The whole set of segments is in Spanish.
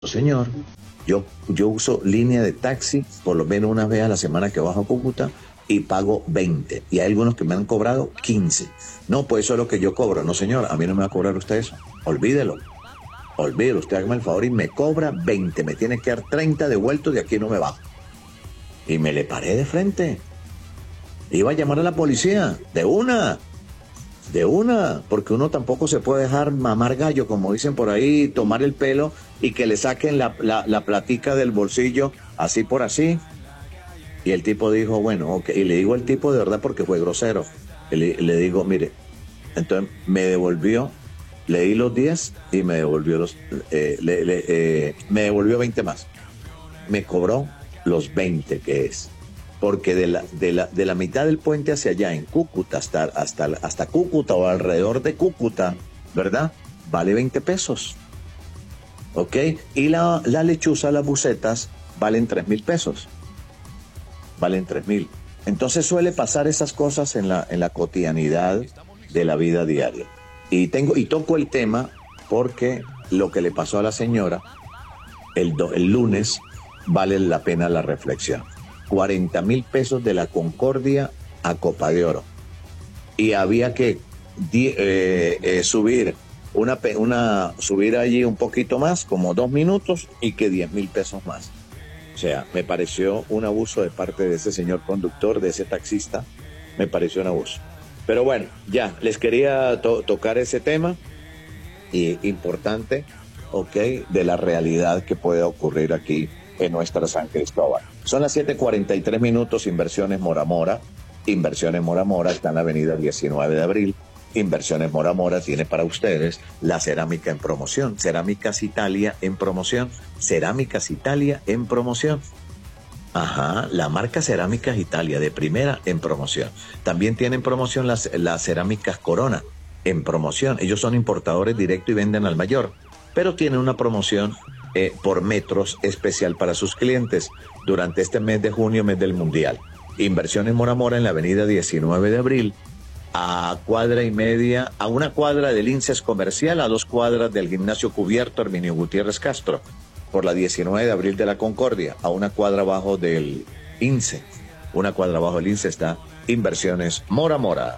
Señor, yo uso línea de taxi por lo menos una vez a la semana que bajo a Cúcuta y pago 20. Y hay algunos que me han cobrado 15. No, pues eso es lo que yo cobro. No, señor, a mí no me va a cobrar usted eso. Olvídelo. Olvídelo. Usted hágame el favor y me cobra 20. Me tiene que dar 30 devueltos, de aquí no me bajo. Y me le paré de frente. Iba a llamar a la policía. De una, porque uno tampoco se puede dejar mamar gallo, como dicen por ahí, tomar el pelo y que le saquen la platica del bolsillo, así por así. Y el tipo dijo, bueno, ok, y le digo al tipo de verdad porque fue grosero. Le digo, mire, entonces me devolvió, le di los 10 y me devolvió me devolvió 20 más. Me cobró los 20 que es. Porque de la mitad del puente hacia allá, en Cúcuta, hasta Cúcuta o alrededor de Cúcuta, ¿verdad? Vale 20 pesos. ¿Ok? Y la lechuza, las bucetas, valen 3.000 pesos. Valen 3.000. Entonces suele pasar esas cosas en la cotidianidad de la vida diaria. Y toco el tema porque lo que le pasó a la señora el lunes vale la pena la reflexión. 40.000 pesos de la Concordia a Copa de Oro. Y había que subir subir allí un poquito más, como 2 minutos, y que 10.000 pesos más. O sea, me pareció un abuso de parte de ese señor conductor, de ese taxista. Me pareció un abuso. Pero bueno, ya, les quería tocar ese tema importante, ok, de la realidad que puede ocurrir aquí en nuestra San Cristóbal. Son las 7:43, Inversiones Mora Mora. Inversiones Mora Mora está en la avenida 19 de abril. Inversiones Mora Mora tiene para ustedes la cerámica en promoción. Cerámicas Italia en promoción. Cerámicas Italia en promoción. Ajá, la marca Cerámicas Italia de primera en promoción. También tienen promoción las cerámicas Corona en promoción. Ellos son importadores directo y venden al mayor, pero tienen una promoción por metros especial para sus clientes durante este mes de junio, mes del Mundial. Inversiones Mora Mora en la avenida 19 de abril, a una cuadra del INSES Comercial, a 2 cuadras del Gimnasio Cubierto Herminio Gutiérrez Castro, por la 19 de abril de la Concordia, a una cuadra abajo del INSE. Una cuadra abajo del INSE está Inversiones Mora Mora.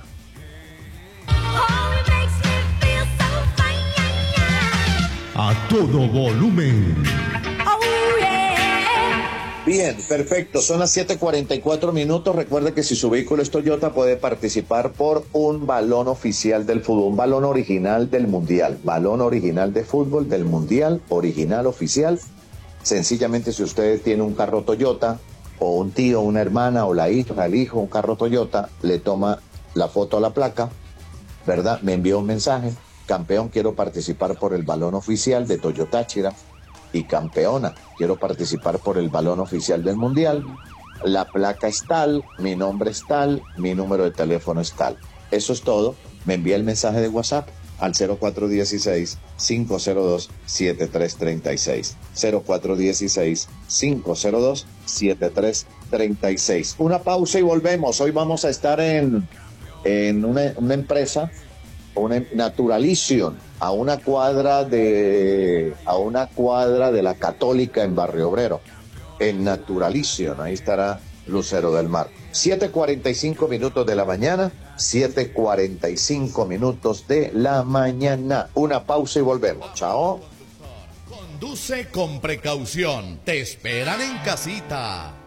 A todo volumen. Bien, perfecto. Son las 7:44. Recuerde que si su vehículo es Toyota puede participar por un balón oficial del fútbol, un balón original del Mundial, balón original de fútbol del Mundial, original oficial. Sencillamente, si usted tiene un carro Toyota, o un tío, una hermana, o la hija, el hijo, un carro Toyota, le toma la foto a la placa, ¿verdad? Me envía un mensaje: campeón, quiero participar por el balón oficial de Toyota Táchira. Y campeona, quiero participar por el balón oficial del Mundial. La placa es tal, mi nombre es tal, mi número de teléfono es tal. Eso es todo. Me envía el mensaje de WhatsApp al 0416-502-7336. 0416-502-7336. Una pausa y volvemos. Hoy vamos a estar en una empresa, una Naturalition, a una cuadra de la Católica en Barrio Obrero. En Naturalition, ahí estará Lucero del Mar. 7:45 de la mañana, 7:45 de la mañana. Una pausa y volvemos. Chao. Conduce con precaución. Te esperan en casita.